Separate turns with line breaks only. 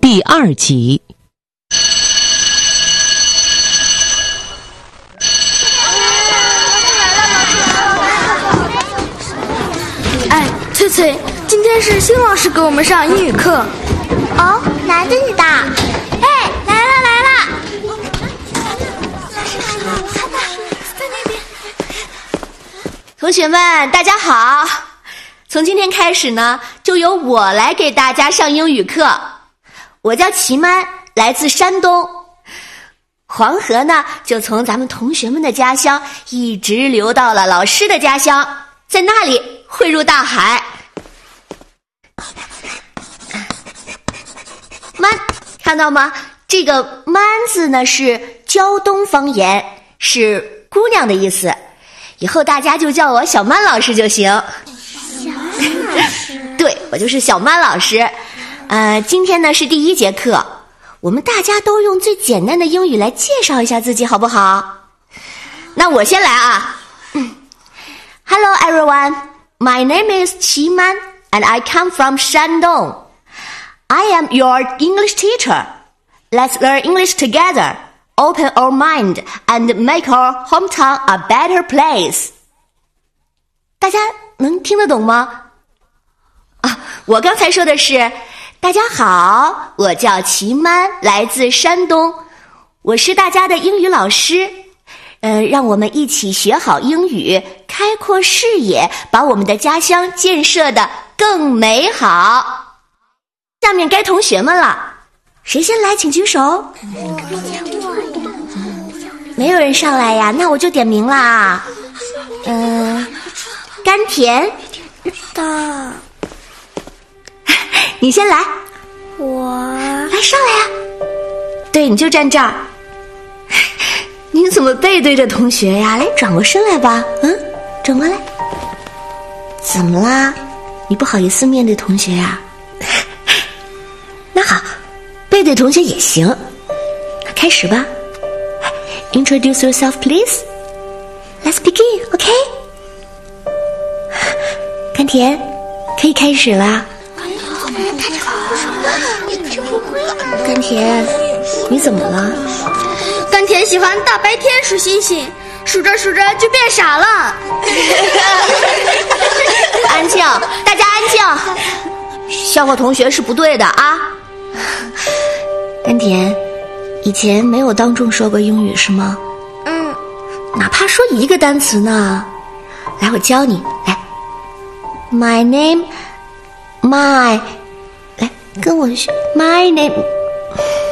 第2集。
哎，翠翠，今天是新老师给我们上英语课。
哦，男的女的？哎，来了！
在那边。同学们，大家好！从今天开始呢，就由我来给大家上英语课。我叫齐曼，来自山东。黄河呢，就从咱们同学们的家乡一直流到了老师的家乡，在那里汇入大海。曼，看到吗？这个曼字呢是胶东方言，是姑娘的意思。以后大家就叫我小曼老师就行。
小曼老师？
对，我就是小曼老师。今天呢是第1节课，我们大家都用最简单的英语来介绍一下自己，好不好？那我先来啊。Hello everyone, my name is Qi Man and I come from Shandong. I am your English teacher. Let's learn English together. Open our mind and make our hometown a better place. 大家能听得懂吗？我刚才说的是，大家好，我叫齐曼，来自山东，我是大家的英语老师。让我们一起学好英语，开阔视野，把我们的家乡建设得更美好。下面该同学们了，谁先来请举手。没有人上来呀，那我就点名啦。甘甜
的，
你先来。
我
来上来呀。对，你就站这儿。你怎么背对着同学呀？来，转过身来吧。转过来。怎么啦？你不好意思面对同学呀？那好，背对同学也行。那开始吧。Introduce yourself, please. Let's begin, OK? 甘甜，可以开始啦。甘甜，你怎么了？
甘甜喜欢大白天数星星，数着数着就变傻了。
安静，大家安静。笑话同学是不对的啊。甘甜，以前没有当众说过英语是吗？哪怕说一个单词呢。来，我教你。来 ，my name， my， 来跟我学 ，my name。